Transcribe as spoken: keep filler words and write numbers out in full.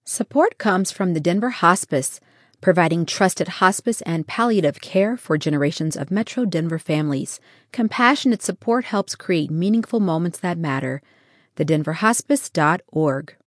Support comes from the Denver Hospice, providing trusted hospice and palliative care for generations of Metro Denver families. Compassionate support helps create meaningful moments that matter. the denver hospice dot org